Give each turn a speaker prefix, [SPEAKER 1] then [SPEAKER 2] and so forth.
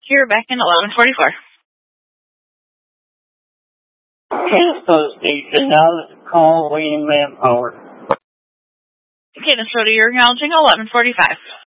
[SPEAKER 1] You're back in 1144.
[SPEAKER 2] Kansas station, now call waiting manpower.
[SPEAKER 1] Okay, so you're acknowledging 1145.